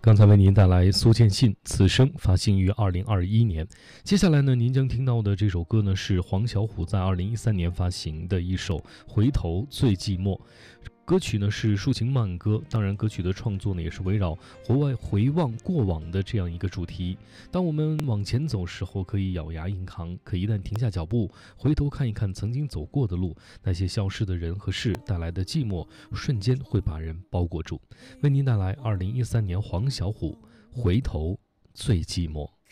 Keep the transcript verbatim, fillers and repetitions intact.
刚才为您带来苏建信《此生》，发行于二零二一年。接下来呢，您将听到的这首歌呢，是黄小琥在二零一三年发行的一首《回头最寂寞》。歌曲呢是抒情慢歌，当然歌曲的创作呢也是围绕国外回望过往的这样一个主题。当我们往前走时候，可以咬牙硬扛，可一旦停下脚步，回头看一看曾经走过的路，那些消失的人和事带来的寂寞，瞬间会把人包裹住。为您带来二零一三年黄小琥《回头最寂寞》。